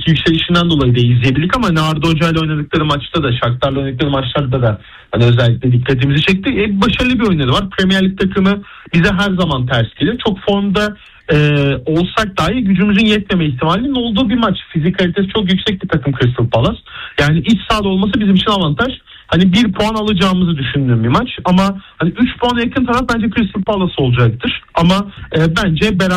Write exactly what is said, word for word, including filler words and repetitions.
formdaki yükselişinden dolayı da izleyebildik ama Arda Hoca ile oynadıkları maçta da, Shakhtar'la oynadıkları maçlarda da hani özellikle dikkatimizi çekti. E, başarılı bir oynadı var. Premier Lig takımı bize her zaman ters gelir. Çok formda e, olsak dahi gücümüzün yetmeme ihtimalinin olduğu bir maç. Fizik kalitesi çok yüksek bir takım Crystal Palace. Yani iç sahada olması bizim için avantaj. Hani bir puan alacağımızı düşündüğüm bir maç ama hani üç puana yakın taraf bence Crystal Palace olacaktır. Ama e, bence beraber